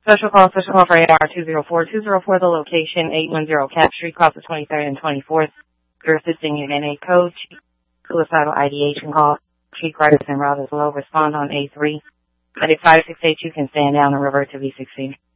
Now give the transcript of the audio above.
Special call for AR 204. The location, 810 Cap Street, across the 23rd and 24th. You're assisting in NA code. Suicidal ideation call. Cheek riders and route is low. Respond on A3. But at 568, you can stand down and revert to V16.